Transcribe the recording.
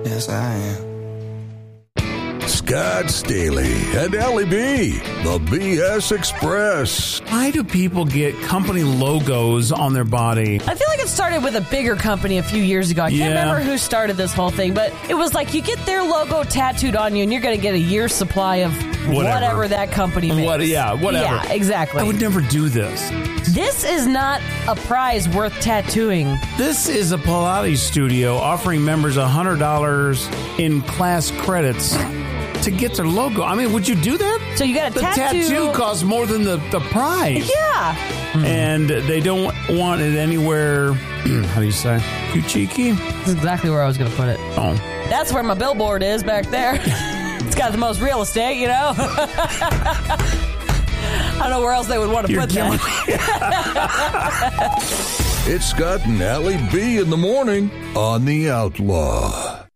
Yes, I am. Scott Staley and Ellie B, the BS Express. Why do people get company logos on their body? I feel like it started with a bigger company a few years ago. I can't remember who started this whole thing, but it was like you get their logo tattooed on you and you're going to get a year's supply of whatever that company makes. Whatever. Yeah, exactly. I would never do this. This is not a prize worth tattooing. This is a Pilates studio offering members $100 in class credits to get their logo. I mean, would you do that? So you got a tattoo. The tattoo costs more than the prize. Yeah. And they don't want it anywhere, how do you say, too cheeky? This is exactly where I was going to put it. Oh. That's where my billboard is back there. It's got the most real estate, you know? I don't know where else they would want to put that. It's Scott and Ellie B in the morning on The Outlaw.